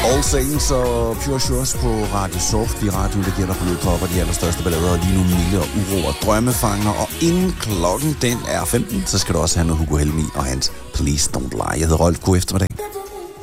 All Saints og Pure Shores på Radio Soft. De radio, der giver dig blodprop og de allerstørste ballader, og lige nu Mille og Uro og Drømmefanger. Og inden klokken den er 15, så skal du også have noget Hugo Helmi og hans Please Don't Lie. Jeg hedder Rolf. God eftermiddag.